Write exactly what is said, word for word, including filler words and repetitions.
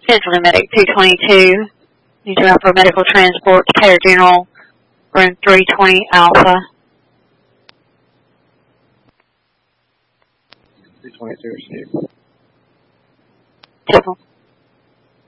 Central Medic two twenty-two. Need to offer medical transport to Care General, room three twenty Alpha. three twenty-two received. Typical.